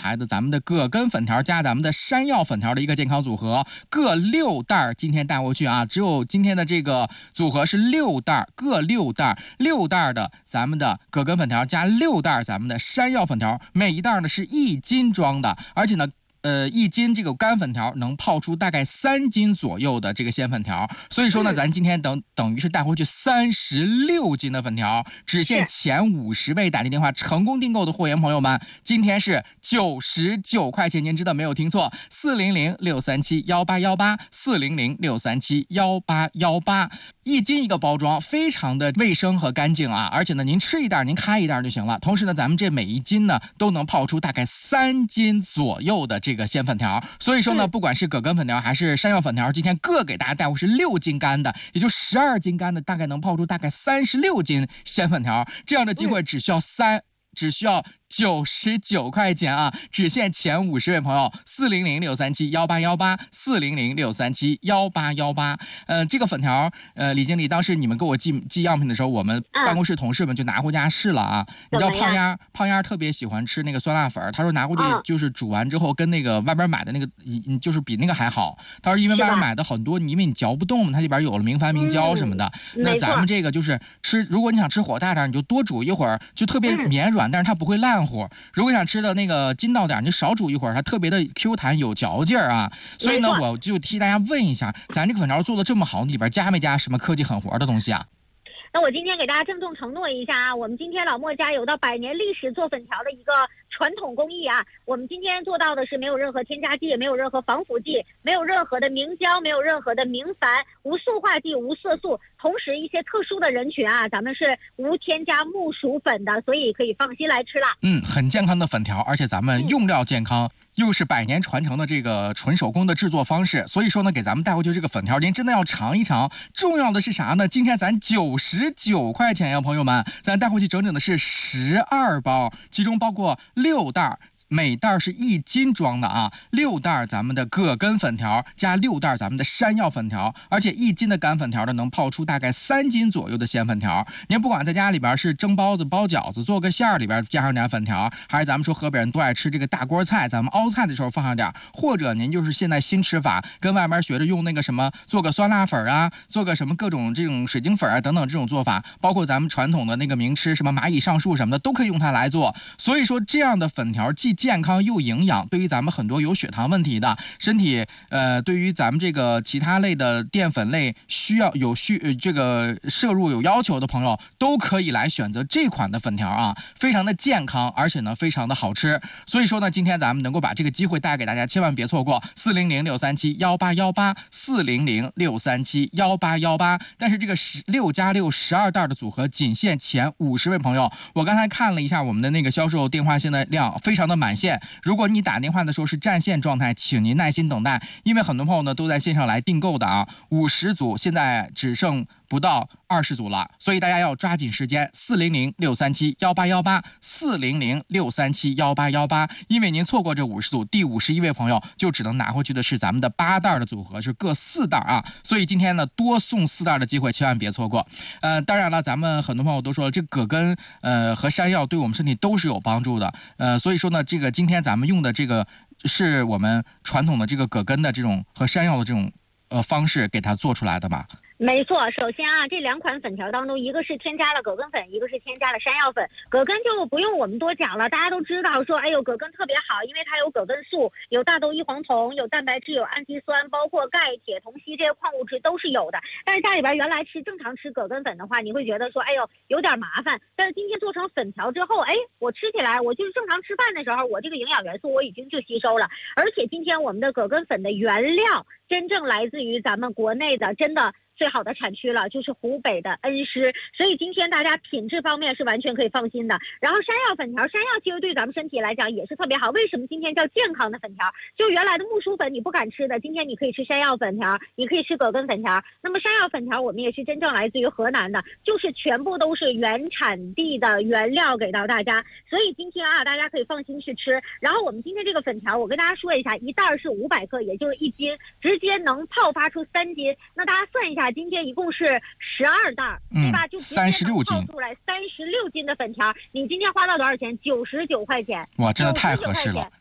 牌的咱们的葛根粉条加咱们的山药粉条的一个健康组合，各6袋，今天带回去啊！只有今天的这个组合是6袋，各6袋，6袋的咱们的葛根粉条加6袋咱们的山药粉条，每一袋呢是1斤装的，而且呢。1斤这个干粉条能泡出大概3斤左右的这个鲜粉条，所以说呢，咱今天等于是带回去36斤的粉条，只限前50位打进电话成功订购的货源朋友们，今天是99块钱，您知道没有听错，400-637-1818，400-637-1818，1斤一个包装，非常的卫生和干净啊，而且呢，您吃一袋，您开一袋就行了。同时呢，咱们这每1斤呢都能泡出大概3斤左右的这个鲜粉条，所以说呢，不管是葛根粉条还是山药粉条，今天各给大家带回是6斤干的，也就12斤干的，大概能泡出大概36斤鲜粉条，这样的机会只需要99块钱啊，只限前50位朋友，400-637-1818，400-637-1818。这个粉条，李经理，当时你们给我寄样品的时候，我们办公室同事们就拿回家试了啊。你知道胖丫特别喜欢吃那个酸辣粉，他说拿回去就是煮完之后跟那个外边买的那个，就是比那个还好。他说因为外边买的很多，因为你嚼不动，它里边有了明矾明胶什么的。那咱们这个就是吃，如果你想吃火大点，你就多煮一会儿，就特别绵软，但是它不会烂。如果想吃的那个筋道点，你就少煮一会儿，它特别的 Q 弹有嚼劲儿啊。所以呢，我就替大家问一下，咱这个粉条做的这么好，里边加没加什么科技狠活的东西啊？ 那我今天给大家郑重承诺一下啊，我们今天老莫家有到100年历史做粉条的一个传统工艺啊，我们今天做到的是没有任何添加剂，没有任何防腐剂，没有任何的明胶，没有任何的明矾，无塑化剂，无色素，同时一些特殊的人群啊，咱们是无添加木薯粉的，所以可以放心来吃了。 很健康的粉条，而且咱们用料健康。又是100年传承的这个纯手工的制作方式，所以说呢，给咱们带回去这个粉条，您真的要尝一尝。重要的是啥呢？今天咱99块钱呀，朋友们，咱带回去整整的是12包，其中包括6袋。每袋是1斤装的啊，6袋咱们的葛根粉条加6袋咱们的山药粉条，而且1斤的干粉条呢能泡出大概3斤左右的鲜粉条。您不管在家里边是蒸包子、包饺子，做个馅儿里边加上点粉条，还是咱们说河北人都爱吃这个大锅菜，咱们熬菜的时候放上点，或者您就是现在新吃法，跟外面学着用那个什么做个酸辣粉啊，做个什么各种这种水晶粉啊等等这种做法，包括咱们传统的那个名吃什么蚂蚁上树什么的都可以用它来做。所以说这样的粉条既健康又营养，对于咱们很多有血糖问题的身体，对于咱们这个其他类的淀粉类需要这个摄入有要求的朋友，都可以来选择这款的粉条啊，非常的健康，而且呢非常的好吃。所以说呢，今天咱们能够把这个机会带给大家，千万别错过，400-637-1818，400-637-1818。但是这个6+6 12袋的组合仅限前50位朋友。我刚才看了一下我们的那个销售电话现在量非常的满线，如果你打电话的时候是占线状态，请您耐心等待，因为很多朋友呢都在线上来订购的啊，50组现在只剩不到20组了，所以大家要抓紧时间，400-637-1818，400-637-1818，因为您错过这50组，第51位朋友就只能拿回去的是咱们的8袋的组合，是各4袋啊，所以今天呢多送4袋的机会千万别错过。当然了，咱们很多朋友都说了，这葛根和山药对我们身体都是有帮助的，所以说呢，这个今天咱们用的这个是我们传统的这个葛根的这种和山药的这种方式给它做出来的吧。 没错，首先啊，这2款粉条当中，一个是添加了葛根粉，一个是添加了山药粉。葛根就不用我们多讲了，大家都知道说，哎呦，葛根特别好，因为它有葛根素，有大豆异黄酮，有蛋白质，有氨基酸，包括钙、铁、铜、硒这些矿物质都是有的。但是家里边原来正常吃葛根粉的话，你会觉得说，哎呦，有点麻烦。但是今天做成粉条之后，哎，我吃起来，我就是正常吃饭的时候，我这个营养元素我已经就吸收了。而且今天我们的葛根粉的原料真正来自于咱们国内的，真的最好的产区了，就是湖北的恩施，所以今天大家品质方面是完全可以放心的。然后山药粉条，山药其实对咱们身体来讲也是特别好。为什么今天叫健康的粉条？就原来的木薯粉你不敢吃的，今天你可以吃山药粉条，你可以吃葛根粉条。那么山药粉条我们也是真正来自于河南的，就是全部都是原产地的原料给到大家，所以今天啊大家可以放心去吃。然后我们今天这个粉条，我跟大家说一下，一袋是500克，也就是1斤，直接能泡发出3斤。那大家算一下，今天一共是12袋，对吧？就直接能泡出来36斤的粉条。你今天花到多少钱？99块钱。 哇，真的太合适了。